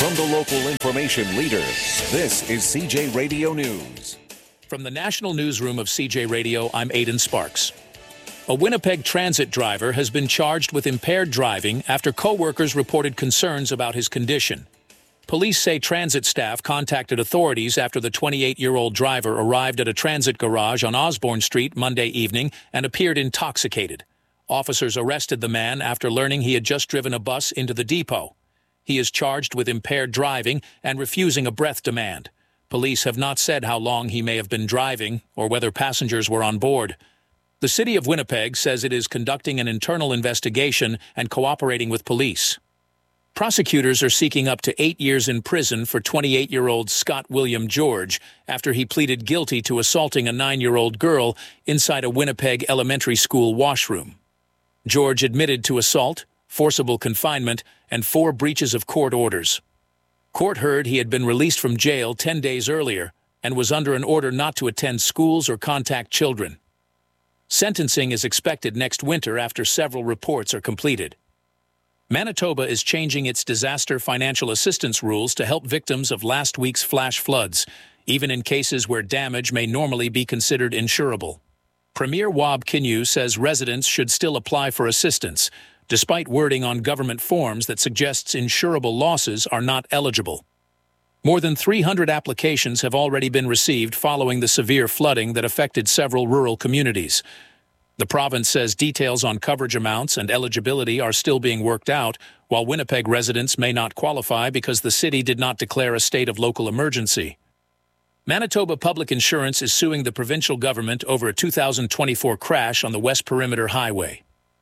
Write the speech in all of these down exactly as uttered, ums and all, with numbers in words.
From the local information leader, this is C J Radio News. From the National Newsroom of C J Radio, I'm Aidan Sparks. A Winnipeg transit driver has been charged with impaired driving after co-workers reported concerns about his condition. Police say transit staff contacted authorities after the twenty-eight-year-old driver arrived at a transit garage on Osborne Street Monday evening and appeared intoxicated. Officers arrested the man after learning he had just driven a bus into the depot. He is charged with impaired driving and refusing a breath demand. Police have not said how long he may have been driving or whether passengers were on board. The City of Winnipeg says it is conducting an internal investigation and cooperating with police. Prosecutors are seeking up to eight years in prison for twenty-eight-year-old Scott William George after he pleaded guilty to assaulting a nine-year-old girl inside a Winnipeg elementary school washroom. George admitted to assault, forcible confinement, and four breaches of court orders. Court heard he had been released from jail ten days earlier and was under an order not to attend schools or contact children. Sentencing is expected next winter after several reports are completed. Manitoba is changing its disaster financial assistance rules to help victims of last week's flash floods, even in cases where damage may normally be considered insurable. Premier Wab Kinew says residents should still apply for assistance, despite wording on government forms that suggests insurable losses are not eligible. More than three hundred applications have already been received following the severe flooding that affected several rural communities. The province says details on coverage amounts and eligibility are still being worked out, while Winnipeg residents may not qualify because the city did not declare a state of local emergency. Manitoba Public Insurance is suing the provincial government over a two thousand twenty-four crash on the West Perimeter Highway.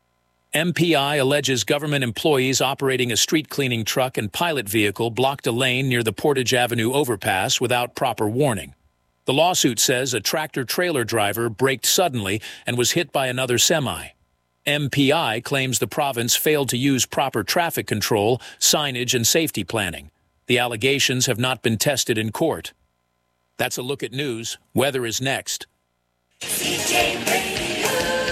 M P I alleges government employees operating a street cleaning truck and pilot vehicle blocked a lane near the Portage Avenue overpass without proper warning. The lawsuit says a tractor-trailer driver braked suddenly and was hit by another semi. M P I claims the province failed to use proper traffic control, signage, and safety planning. The allegations have not been tested in court. That's a look at news. Weather is next. C J Radio,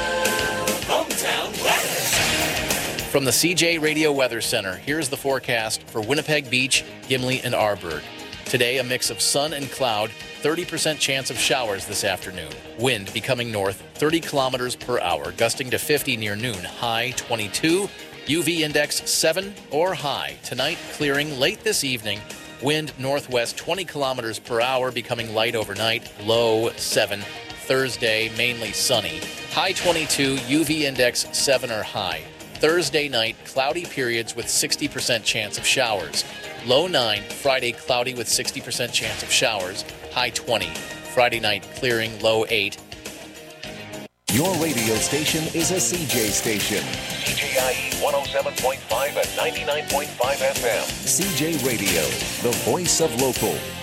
hometown weather. From the C J Radio Weather Center, here's the forecast for Winnipeg Beach, Gimli, and Arborg. Today, a mix of sun and cloud, thirty percent chance of showers this afternoon. Wind becoming north, thirty kilometers per hour, gusting to fifty near noon, high twenty-two. U V index seven or high. Tonight, clearing late this evening. Wind northwest twenty kilometers per hour, becoming light overnight, low seven. Thursday, mainly sunny. High twenty-two, U V index seven or high. Thursday night, cloudy periods with sixty percent chance of showers. Low nine, Friday cloudy with sixty percent chance of showers. High twenty. Friday night clearing, low eight. Your radio station is a C J station. C J I E one oh seven point five and ninety-nine point five F M. C J Radio, the voice of local.